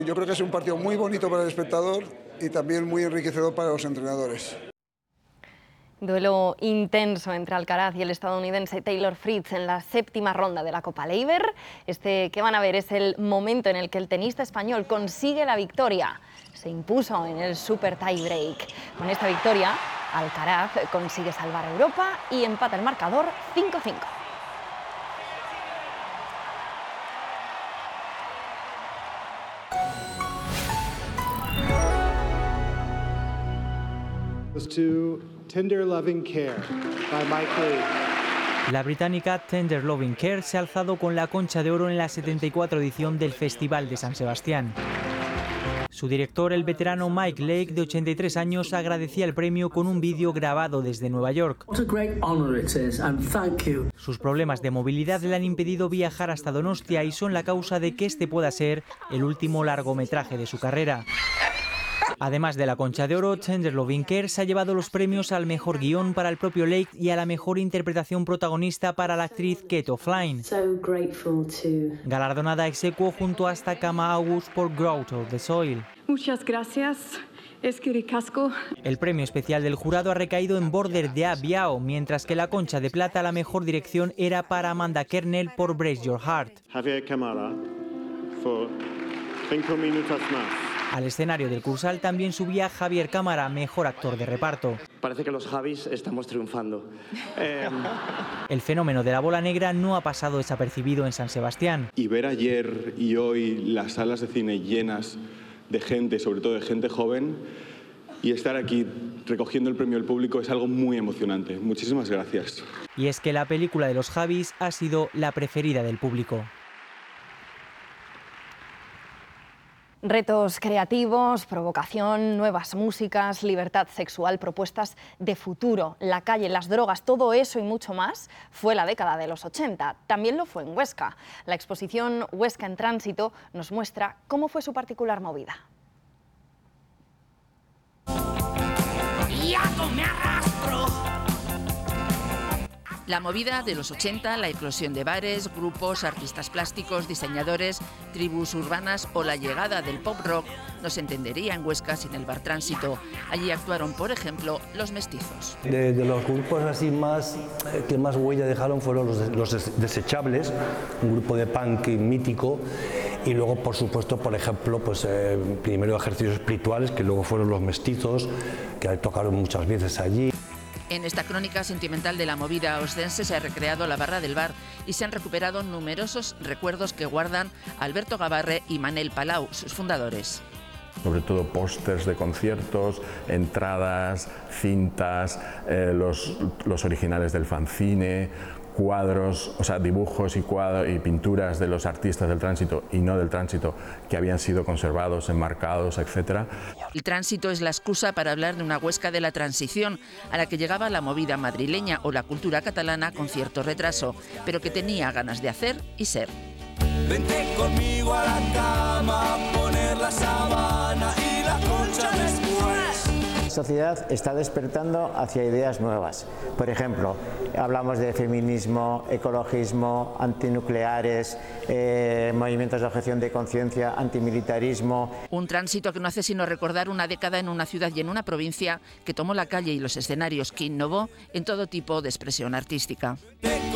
Yo creo que es un partido muy bonito para el espectador y también muy enriquecedor para los entrenadores. Duelo intenso entre Alcaraz y el estadounidense Taylor Fritz en la séptima ronda de la Copa Laver. Este que van a ver es el momento en el que el tenista español consigue la victoria. Se impuso en el super tiebreak. Con esta victoria, Alcaraz consigue salvar a Europa y empata el marcador 5-5. Tender Loving Care by Mike Lee. La británica Tender Loving Care se ha alzado con la concha de oro en la 74 edición del Festival de San Sebastián. Su director, el veterano Mike Lake, de 83 años, agradecía el premio con un vídeo grabado desde Nueva York. Sus problemas de movilidad le han impedido viajar hasta Donostia y son la causa de que este pueda ser el último largometraje de su carrera. Además de la Concha de Oro, Tender Loving Care se ha llevado los premios al mejor guión para el propio Lake y a la mejor interpretación protagonista para la actriz Kate O'Flynn. Galardonada ex aequo junto a Takama August por Growth of the Soil. Muchas gracias. El premio especial del jurado ha recaído en Border de A Biao, mientras que la Concha de Plata a la mejor dirección era para Amanda Kernel por Brace Your Heart. Javier Cámara, por 5 minutos más. Al escenario del Cursal también subía Javier Cámara, mejor actor de reparto. Parece que los Javis estamos triunfando. El fenómeno de la bola negra no ha pasado desapercibido en San Sebastián. Y ver ayer y hoy las salas de cine llenas de gente, sobre todo de gente joven, y estar aquí recogiendo el premio del público es algo muy emocionante. Muchísimas gracias. Y es que la película de los Javis ha sido la preferida del público. Retos creativos, provocación, nuevas músicas, libertad sexual, propuestas de futuro, la calle, las drogas, todo eso y mucho más fue la década de los 80. También lo fue en Huesca. La exposición Huesca en Tránsito nos muestra cómo fue su particular movida. La movida de los 80, la eclosión de bares, grupos, artistas plásticos, diseñadores, tribus urbanas o la llegada del pop rock no se entendería en Huesca sin el bar Tránsito. Allí actuaron, por ejemplo, Los Mestizos. De los grupos así que más huella dejaron fueron los Desechables, un grupo de punk mítico. Y luego, por supuesto, por ejemplo, primero ejercicios espirituales, que luego fueron Los Mestizos, que tocaron muchas veces allí. En esta crónica sentimental de la movida oscense se ha recreado la barra del bar y se han recuperado numerosos recuerdos que guardan Alberto Gabarre y Manel Palau, sus fundadores. Sobre todo pósters de conciertos, entradas, cintas, los originales del fanzine, cuadros, o sea, dibujos y pinturas de los artistas del Tránsito y no del Tránsito que habían sido conservados, enmarcados, etc. El Tránsito es la excusa para hablar de una Huesca de la transición, a la que llegaba la movida madrileña o la cultura catalana con cierto retraso, pero que tenía ganas de hacer y ser. Vente conmigo a la cama, poner la sábana y la colcha después. La sociedad está despertando hacia ideas nuevas. Por ejemplo, hablamos de feminismo, ecologismo, antinucleares, movimientos de objeción de conciencia, antimilitarismo. Un Tránsito que no hace sino recordar una década en una ciudad y en una provincia que tomó la calle y los escenarios, que innovó en todo tipo de expresión artística.